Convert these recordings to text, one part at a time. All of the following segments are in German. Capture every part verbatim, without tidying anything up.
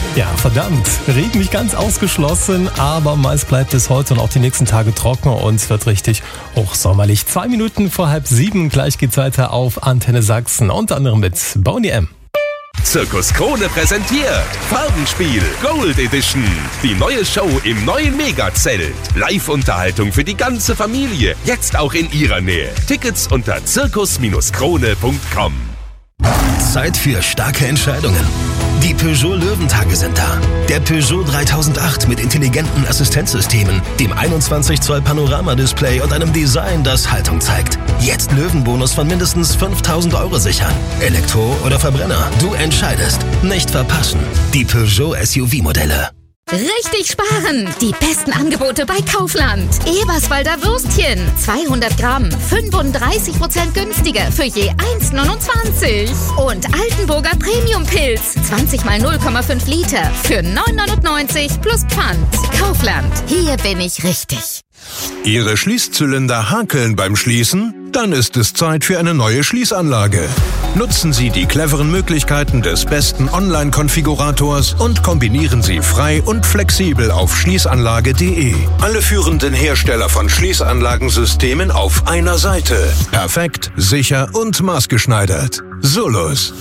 Ja, verdammt. Regen nicht ganz ausgeschlossen, aber meist bleibt es heute und auch die nächsten Tage trocken und es wird richtig hochsommerlich. Zwei Minuten vor halb sieben, gleich geht's weiter auf Antenne Sachsen, unter anderem mit Boney M. Zirkus Krone präsentiert Farbenspiel Gold Edition. Die neue Show im neuen Megazelt. Live-Unterhaltung für die ganze Familie. Jetzt auch in ihrer Nähe. Tickets unter zirkus krone punkt com. Zeit für starke Entscheidungen. Die Peugeot Löwentage sind da. Der Peugeot dreitausendacht mit intelligenten Assistenzsystemen, dem einundzwanzig Zoll Panoramadisplay und einem Design, das Haltung zeigt. Jetzt Löwenbonus von mindestens fünftausend Euro sichern. Elektro oder Verbrenner, du entscheidest. Nicht verpassen. Die Peugeot S U V-Modelle. Richtig sparen! Die besten Angebote bei Kaufland. Eberswalder Würstchen, zweihundert Gramm, fünfunddreißig Prozent günstiger für je eins neunundzwanzig. Und Altenburger Premium-Pilz, zwanzig mal null Komma fünf Liter für neun neunundneunzig plus Pfand. Kaufland, hier bin ich richtig. Ihre Schließzylinder hakeln beim Schließen? Dann ist es Zeit für eine neue Schließanlage. Nutzen Sie die cleveren Möglichkeiten des besten Online-Konfigurators und kombinieren Sie frei und flexibel auf schließanlage punkt de. Alle führenden Hersteller von Schließanlagensystemen auf einer Seite. Perfekt, sicher und maßgeschneidert. Solus.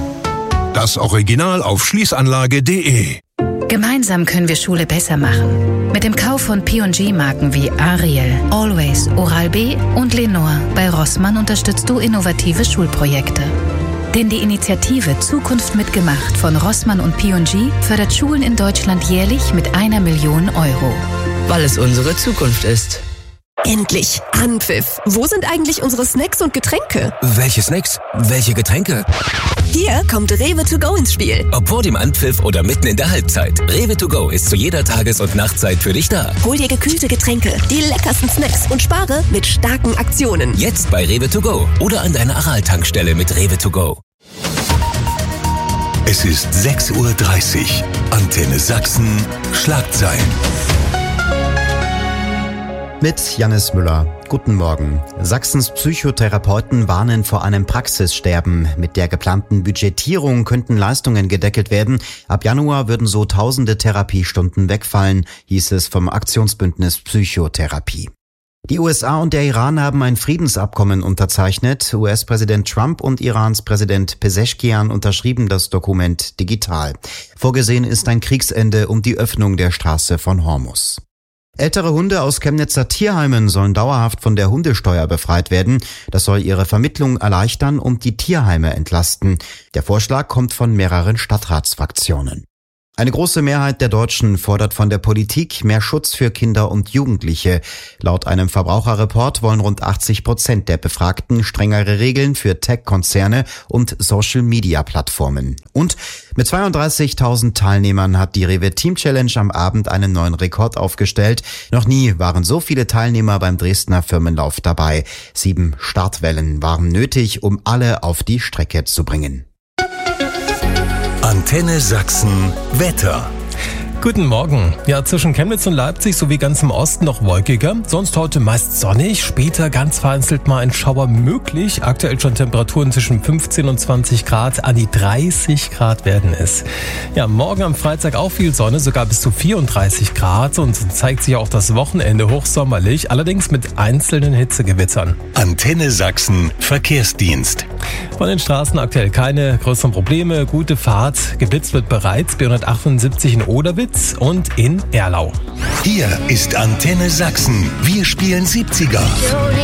Das Original auf schließanlage punkt de. Gemeinsam können wir Schule besser machen. Mit dem Kauf von P und G-Marken wie Ariel, Always, Oral-B und Lenore bei Rossmann unterstützt du innovative Schulprojekte. Denn die Initiative Zukunft mitgemacht von Rossmann und P und G fördert Schulen in Deutschland jährlich mit einer Million Euro. Weil es unsere Zukunft ist. Endlich! Anpfiff! Wo sind eigentlich unsere Snacks und Getränke? Welche Snacks? Welche Getränke? Hier kommt Rewe to go ins Spiel. Ob vor dem Anpfiff oder mitten in der Halbzeit. Rewe to go ist zu jeder Tages- und Nachtzeit für dich da. Hol dir gekühlte Getränke, die leckersten Snacks und spare mit starken Aktionen. Jetzt bei Rewe to go oder an deiner Aral-Tankstelle mit Rewe to go. Es ist sechs Uhr dreißig. Antenne Sachsen. Schlagzeilen. Mit Jannis Müller. Guten Morgen. Sachsens Psychotherapeuten warnen vor einem Praxissterben. Mit der geplanten Budgetierung könnten Leistungen gedeckelt werden. Ab Januar würden so tausende Therapiestunden wegfallen, hieß es vom Aktionsbündnis Psychotherapie. Die U S A und der Iran haben ein Friedensabkommen unterzeichnet. U S-Präsident Trump und Irans Präsident Pezeshkian unterschrieben das Dokument digital. Vorgesehen ist ein Kriegsende um die Öffnung der Straße von Hormuz. Ältere Hunde aus Chemnitzer Tierheimen sollen dauerhaft von der Hundesteuer befreit werden. Das soll ihre Vermittlung erleichtern und die Tierheime entlasten. Der Vorschlag kommt von mehreren Stadtratsfraktionen. Eine große Mehrheit der Deutschen fordert von der Politik mehr Schutz für Kinder und Jugendliche. Laut einem Verbraucherreport wollen rund achtzig Prozent der Befragten strengere Regeln für Tech-Konzerne und Social-Media-Plattformen. Und mit zweiunddreißigtausend Teilnehmern hat die Rewe Team Challenge am Abend einen neuen Rekord aufgestellt. Noch nie waren so viele Teilnehmer beim Dresdner Firmenlauf dabei. Sieben Startwellen waren nötig, um alle auf die Strecke zu bringen. Antenne Sachsen Wetter. Guten Morgen. Ja, zwischen Chemnitz und Leipzig sowie ganz im Osten noch wolkiger. Sonst heute meist sonnig, später ganz vereinzelt mal ein Schauer möglich. Aktuell schon Temperaturen zwischen fünfzehn und zwanzig Grad, an die dreißig Grad werden es. Ja, morgen am Freitag auch viel Sonne, sogar bis zu vierunddreißig Grad und zeigt sich auch das Wochenende hochsommerlich, allerdings mit einzelnen Hitzegewittern. Antenne Sachsen Verkehrsdienst. Von den Straßen aktuell keine größeren Probleme, gute Fahrt. Geblitzt wird bereits B hundertachtundsiebzig in Oderwitz und in Erlau. Hier ist Antenne Sachsen. Wir spielen siebziger.